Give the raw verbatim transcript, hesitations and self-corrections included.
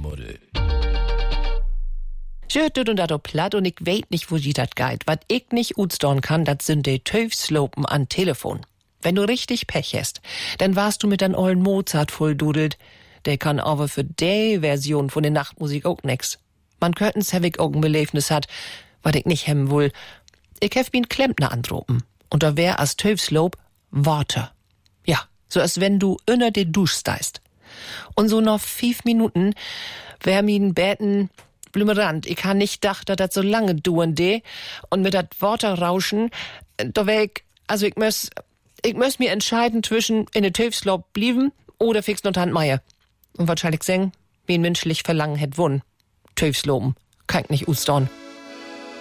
Muttel. Schört und dat op platt und ich weet nicht, wo sie dat geht. Wat ich nicht utstorn kann, dat sind de Töfslopen an Telefon. Wenn du richtig Pech hast, dann warst du mit dein ollen Mozart volldudelt. Der kann aber für die Version von der Nachtmusik auch nix. Man könnten's hewig auch ein Beleefnis hat, wat ich nicht hemmen will. Ich hef bin Klempner andropen. Und da wär as Töfslob Worte. Ja, so als wenn du inner de Dusch steist. Und so noch fünf Minuten wär min Beten blümerant. Ich han nicht dacht, dass das so lange duren de. Und mit dat Worte rauschen, da wär ich, also ich muss, ich muss mir entscheiden zwischen in de Töfslob blieben oder fix und Handmeier. Und wahrscheinlich seng, wen menschlich Verlangen hätt wunn. Töfsloben, kann ich nicht ustorn.